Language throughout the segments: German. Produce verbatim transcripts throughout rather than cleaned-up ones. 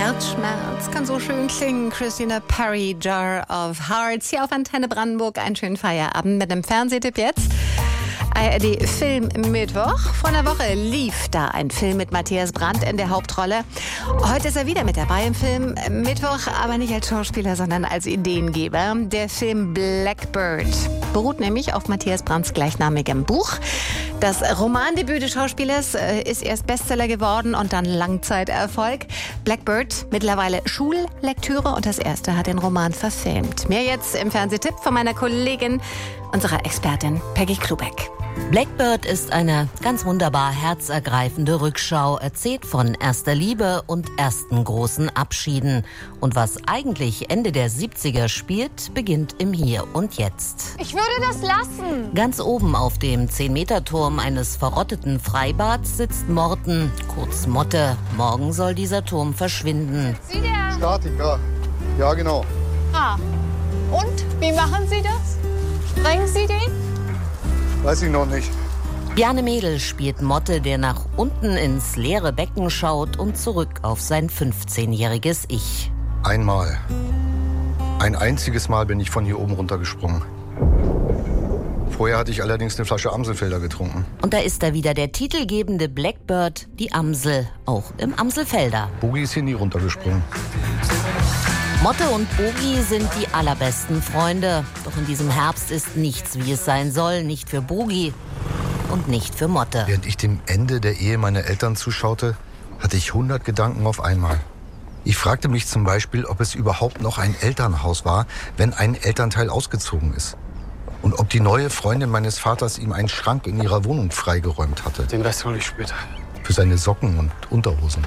Herzschmerz kann so schön klingen. Christina Perri, Jar of Hearts. Hier auf Antenne Brandenburg. Einen schönen Feierabend mit dem Fernsehtipp jetzt. A R D Film Mittwoch. Vor einer Woche lief da ein Film mit Matthias Brandt in der Hauptrolle. Heute ist er wieder mit dabei im Film Mittwoch, aber nicht als Schauspieler, sondern als Ideengeber. Der Film Blackbird beruht nämlich auf Matthias Brandts gleichnamigem Buch. Das Romandebüt des Schauspielers ist erst Bestseller geworden und dann Langzeiterfolg. Blackbird, mittlerweile Schullektüre, und das erste hat den Roman verfilmt. Mehr jetzt im Fernsehtipp von meiner Kollegin, unserer Expertin Peggy Klubeck. Blackbird ist eine ganz wunderbar herzergreifende Rückschau, erzählt von erster Liebe und ersten großen Abschieden. Und was eigentlich Ende der siebziger spielt, beginnt im Hier und Jetzt. Ich würde das lassen. Ganz oben auf dem zehn-Meter-Turm eines verrotteten Freibads sitzt Morten, kurz Motte. Morgen soll dieser Turm verschwinden. Sie der? Statik, ja. Ja, genau. Ah. Und? Wie machen Sie das? Sprengen Sie den? Weiß ich noch nicht. Bjarne Mädel spielt Motte, der nach unten ins leere Becken schaut und zurück auf sein fünfzehnjähriges Ich. Einmal. Ein einziges Mal bin ich von hier oben runtergesprungen. Vorher hatte ich allerdings eine Flasche Amselfelder getrunken. Und da ist er wieder, der titelgebende Blackbird, die Amsel, auch im Amselfelder. Boogie ist hier nie runtergesprungen. Motte und Boogie sind die allerbesten Freunde. Doch in diesem Herbst ist nichts, wie es sein soll. Nicht für Boogie und nicht für Motte. Während ich dem Ende der Ehe meiner Eltern zuschaute, hatte ich hundert Gedanken auf einmal. Ich fragte mich zum Beispiel, ob es überhaupt noch ein Elternhaus war, wenn ein Elternteil ausgezogen ist. Und ob die neue Freundin meines Vaters ihm einen Schrank in ihrer Wohnung freigeräumt hatte. Den Rest hole ich später. Für seine Socken und Unterhosen.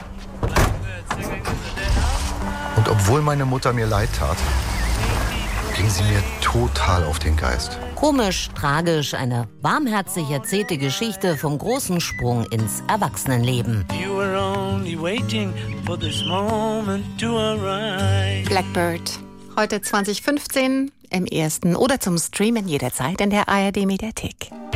Und obwohl meine Mutter mir leid tat, ging sie mir total auf den Geist. Komisch, tragisch, eine warmherzig erzählte Geschichte vom großen Sprung ins Erwachsenenleben. Blackbird. Heute zwanzig fünfzehn im ersten oder zum Streamen jederzeit in der A R D Mediathek.